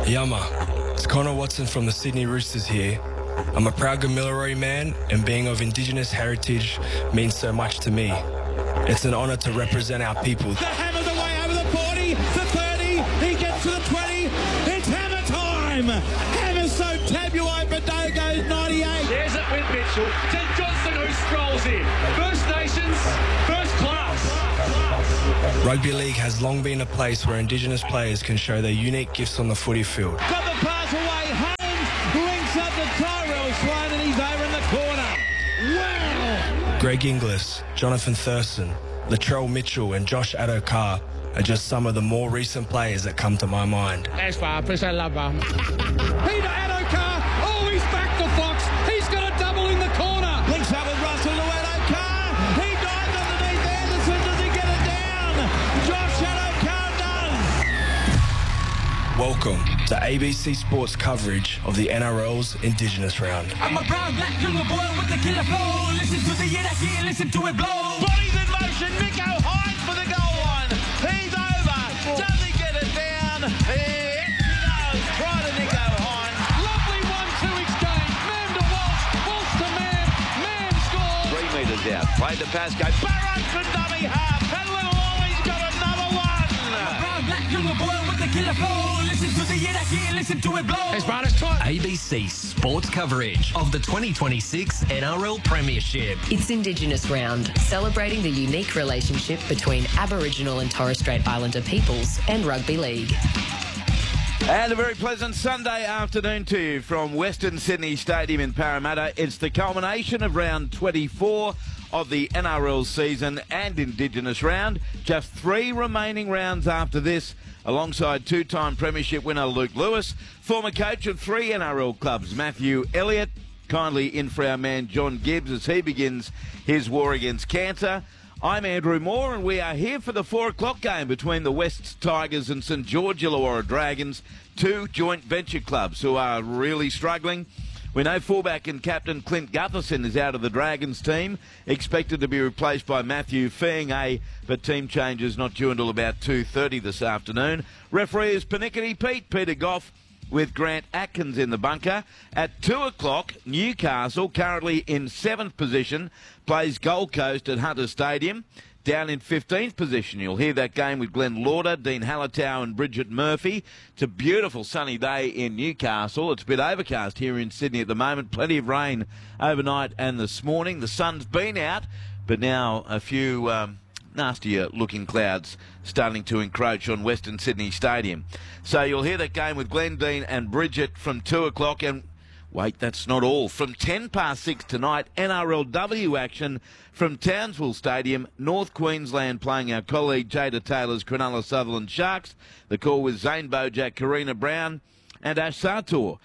Yama, it's Connor Watson from the Sydney Roosters here. I'm a proud Gamilaroi man, and being of Indigenous heritage means so much to me. It's an honour to represent our people. The hammer's away over the 40, the 30, he gets to the 20, it's hammer time! Hammer's so tabuai, but no goes 98. There's it with Mitchell. St Johnston who strolls in. First Nations, first class. Rugby league has long been a place where Indigenous players can show their unique gifts on the footy field. Got the pass away, Holmes links up to Tyrell Sloan and he's over in the corner. Wow! Greg Inglis, Jonathan Thurston, Latrell Mitchell and Josh Addo-Carr are just some of the more recent players that come to my mind. Peter Addo-Carr, oh, he's back to Fox. He's got a double in the corner. Links up with Russell to Addo-Carr. He dives underneath Anderson. Does he get it down? Josh Addo-Carr does. Welcome to ABC Sports coverage of the NRL's Indigenous Round. I'm a proud black younger boy with the killer flow. Listen to the Yidaki, listen to it blow. Bodies in motion. Nico Hines for the goal line. He's over. Does he get it down? Yes, he does. Try to Nico Hines. Lovely 1-2 exchange. Man to Walsh. Walsh to man. Man scores. 3 metres out. Played the pass. Go. Barrow for dummy half. And Little Ollie's got another one. Proud black younger boy with the killer flow. Listen to the Yidaki, listen to it blow. Esparta's taught. ABC Sports coverage of the 2026 NRL Premiership. It's Indigenous Round, celebrating the unique relationship between Aboriginal and Torres Strait Islander peoples and rugby league. And a very pleasant Sunday afternoon to you from Western Sydney Stadium in Parramatta. It's the culmination of round 24 of the NRL season and Indigenous Round. Just 3 remaining rounds after this, alongside two-time Premiership winner Luke Lewis, former coach of 3 NRL clubs, Matthew Elliott, kindly in for our man John Gibbs as he begins his war against cancer. I'm Andrew Moore, and we are here for the 4 o'clock game between the Wests Tigers and St George Illawarra Dragons, 2 joint venture clubs who are really struggling. We know fullback and captain Clint Gutherson is out of the Dragons team, expected to be replaced by Matthew Feagai, but team changes not due until about 2:30 this afternoon. Referee is Panickety Pete, Peter Goff, with Grant Atkins in the bunker. At 2 o'clock, Newcastle, currently in 7th position, plays Gold Coast at Hunter Stadium. Down in 15th position, you'll hear that game with Glenn Lauder, Dean Hallertau and Bridget Murphy. It's a beautiful sunny day in Newcastle. It's a bit overcast here in Sydney at the moment. Plenty of rain overnight and this morning. The sun's been out, but now a few nastier looking clouds starting to encroach on Western Sydney Stadium. So you'll hear that game with Glenn, Dean and Bridget from 2 o'clock. And wait, that's not all. From 6:10 tonight, NRLW action from Townsville Stadium, North Queensland playing our colleague Jada Taylor's Cronulla Sutherland Sharks. The call with Zane Bojack, Karina Brown and Ash Sartor.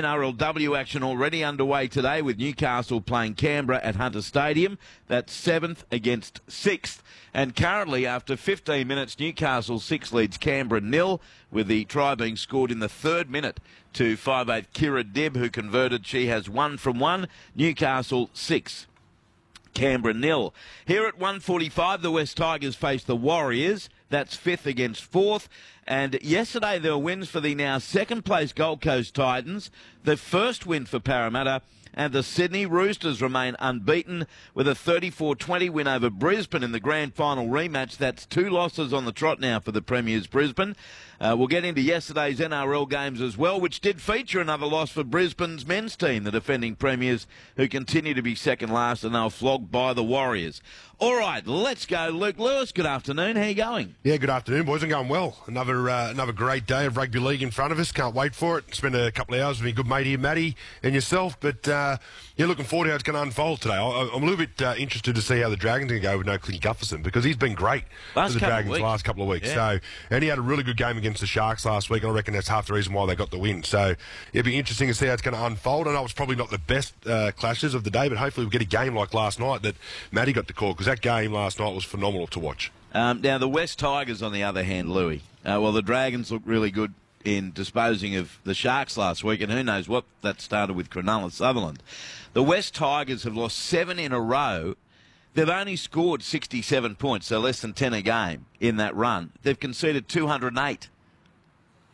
NRLW action already underway today with Newcastle playing Canberra at Hunter Stadium. That's 7th against 6th. And currently, after 15 minutes, Newcastle 6 leads Canberra 0, with the try being scored in the 3rd minute to 5'8" Kira Dibb, who converted. She has 1 from 1. Newcastle 6. Canberra 0. Here at 1:45, the West Tigers face the Warriors. That's 5th against 4th. And yesterday there were wins for the now 2nd place Gold Coast Titans, the first win for Parramatta, and the Sydney Roosters remain unbeaten with a 34-20 win over Brisbane in the grand final rematch. That's 2 losses on the trot now for the Premiers Brisbane. We'll get into yesterday's NRL games as well, which did feature another loss for Brisbane's men's team, the defending Premiers, who continue to be second last, and they were flogged by the Warriors. All right, let's go. Luke Lewis, good afternoon. How are you going? Yeah, good afternoon, boys. I'm going well. Another great day of rugby league in front of us. Can't wait for it. Spend a couple of hours with my good mate here, Matty, and yourself. But, yeah, looking forward to how it's going to unfold today. I'm a little bit interested to see how the Dragons are going to go with no Clint Gutherson, because he's been great for the Dragons the last couple of weeks. Yeah. So, and he had a really good game against the Sharks last week, and I reckon that's half the reason why they got the win. So it'll be interesting to see how it's going to unfold. I know it's probably not the best clashes of the day, but hopefully we'll get a game like last night that Matty got the call, because that game last night was phenomenal to watch. Now, the West Tigers, on the other hand, Louis, well, the Dragons look really good in disposing of the Sharks last week, and who knows what that started with Cronulla Sutherland. The West Tigers have lost 7 in a row. They've only scored 67 points, so less than 10 a game in that run. They've conceded 208.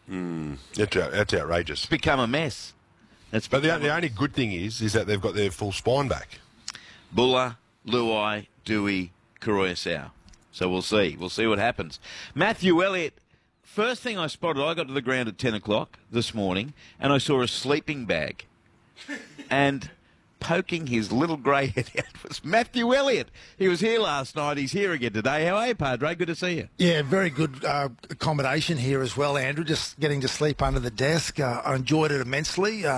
That's outrageous. It's become a mess. But the only good thing is that they've got their full spine back. Buller, Luai, Dewey, Kuroyasau. So we'll see. We'll see what happens. Matthew Elliott, first thing I spotted, I got to the ground at 10 o'clock this morning, and I saw a sleeping bag. And poking his little grey head out was Matthew Elliott. He was here last night. He's here again today. How are you, Padre? Good to see you. Yeah, very good accommodation here as well, Andrew. Just getting to sleep under the desk. I enjoyed it immensely.